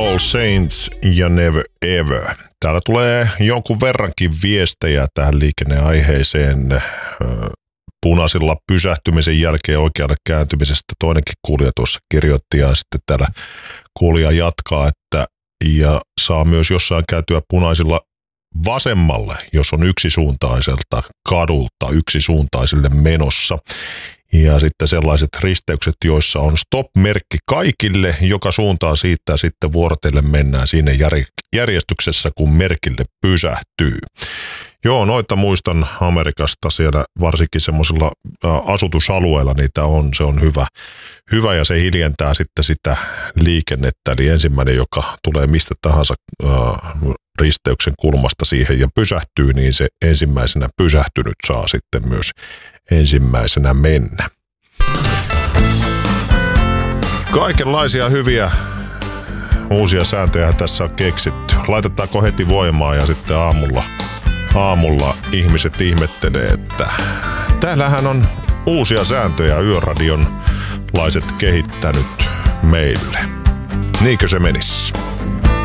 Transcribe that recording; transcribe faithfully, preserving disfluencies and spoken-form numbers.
All Saints ja Never Ever. Täällä tulee jonkun verrankin viestejä tähän liikenneaiheeseen punaisilla pysähtymisen jälkeen oikealle kääntymisestä. Toinenkin kuulija tuossa kirjoitti ja sitten täällä kuulija jatkaa, että ja saa myös jossain käytyä punaisilla vasemmalle, jos on yksisuuntaiselta kadulta yksisuuntaisille menossa. Ja sitten sellaiset risteykset, joissa on stop-merkki kaikille, joka suuntaan siitä sitten vuorotellen mennään siinä järjestyksessä, kun merkille pysähtyy. Joo, noita muistan Amerikasta, siellä varsinkin semmoisilla asutusalueilla niitä on, se on hyvä, hyvä ja se hiljentää sitten sitä liikennettä, eli ensimmäinen, joka tulee mistä tahansa äh, risteyksen kulmasta siihen ja pysähtyy, niin se ensimmäisenä pysähtynyt saa sitten myös ensimmäisenä mennä. Kaikenlaisia hyviä uusia sääntöjä tässä on keksitty. Laitetaanko heti voimaan ja sitten aamulla Aamulla ihmiset ihmettelee, että täällähän on uusia sääntöjä Yöradion laiset kehittänyt meille. Niinkö se menisi?